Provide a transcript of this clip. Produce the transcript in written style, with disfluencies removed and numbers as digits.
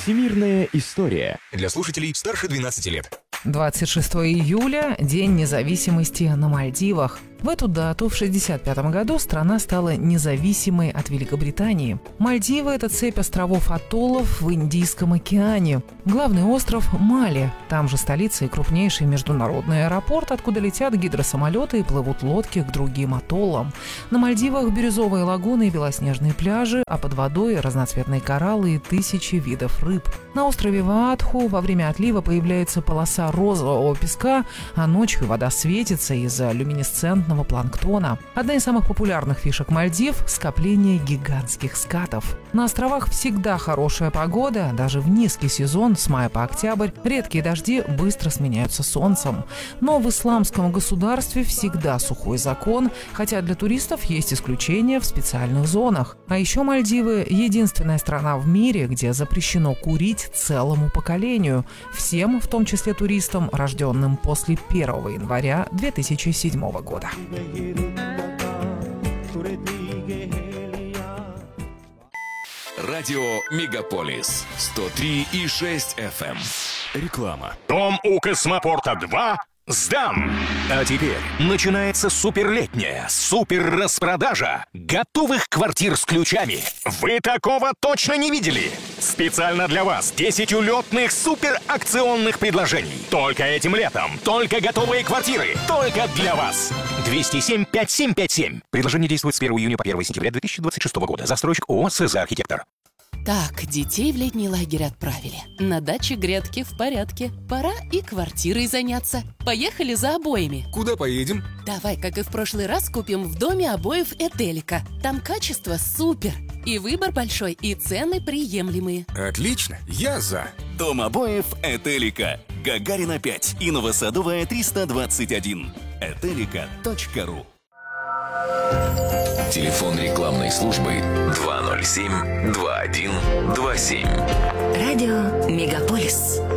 Всемирная история. Для слушателей старше 12 лет. 26 июля – День независимости на Мальдивах. В эту дату, в 1965 году, страна стала независимой от Великобритании. Мальдивы – это цепь островов-атоллов в Индийском океане. Главный остров – Мали. Там же столица и крупнейший международный аэропорт, откуда летят гидросамолеты и плывут лодки к другим атоллам. На Мальдивах бирюзовые лагуны и белоснежные пляжи, а под водой разноцветные кораллы и тысячи видов рыб. На острове Ваатху во время отлива появляется полоса розового песка, а ночью вода светится из-за люминесцентного планктона. Одна из самых популярных фишек Мальдив – скопление гигантских скатов. На островах всегда хорошая погода, даже в низкий сезон с мая по октябрь редкие дожди быстро сменяются солнцем. Но в исламском государстве всегда сухой закон, хотя для туристов есть исключения в специальных зонах. А еще Мальдивы – единственная страна в мире, где запрещено курить целому поколению. Всем, в том числе туристам, рожденным после 1 января 2007 года. Радио Мегаполис 103,6 FM. Реклама. Дом у Космопорта 2 сдан. А теперь начинается суперлетняя супер-распродажа готовых квартир с ключами. Вы такого точно не видели? Специально для вас 10 улетных супер-акционных предложений. Только этим летом. Только готовые квартиры. Только для вас. 207-5757. Предложение действует с 1 июня по 1 сентября 2026 года. Застройщик ООО «СЗ Архитектор». Так, детей в летний лагерь отправили. На даче грядки в порядке. Пора и квартирой заняться. Поехали за обоями. Куда поедем? Давай, как и в прошлый раз, купим в доме обоев Этелика. Там качество супер. И выбор большой, и цены приемлемые. Отлично, я за. Дом обоев Этелика. Гагарина 5 и Новосадовая 321. Этелика.ру. Телефон рекламной службы 207-2127. Радио Мегаполис.